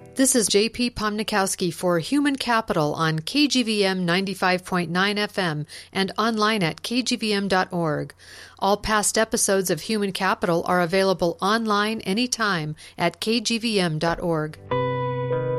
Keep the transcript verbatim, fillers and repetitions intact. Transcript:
This is J P Pomnikowski for Human Capital on K G V M ninety-five point nine F M and online at k g v m dot org. All past episodes of Human Capital are available online anytime at k g v m dot org.